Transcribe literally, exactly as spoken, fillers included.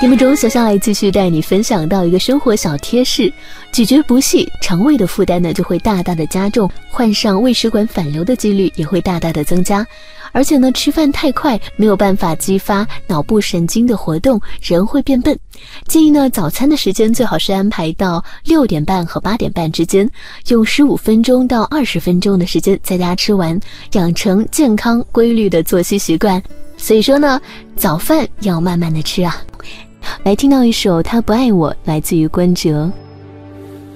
节目中，小象来继续带你分享到一个生活小贴士：咀嚼不细，肠胃的负担呢就会大大的加重，患上胃食管反流的几率也会大大的增加。而且呢，吃饭太快，没有办法激发脑部神经的活动，人会变笨。建议呢，早餐的时间最好是安排到六点半和八点半之间，用十五分钟到二十分钟的时间在家吃完，养成健康规律的作息习惯。所以说呢，早饭要慢慢的吃啊。来听到一首《他不爱我》，来自于关喆。